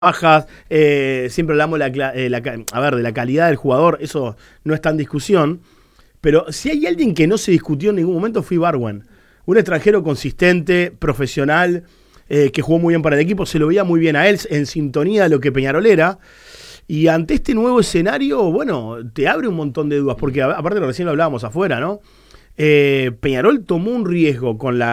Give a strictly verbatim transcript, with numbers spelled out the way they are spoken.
bajas, eh, siempre hablamos la, eh, la, a ver, de la calidad del jugador, eso no está en discusión, pero si hay alguien que no se discutió en ningún momento fue Ibargüen, un extranjero consistente, profesional, eh, que jugó muy bien para el equipo, se lo veía muy bien a él, en sintonía de lo que Peñarol era, y ante este nuevo escenario, bueno, te abre un montón de dudas, porque aparte recién lo hablábamos afuera, ¿no? Eh, Peñarol tomó un riesgo con la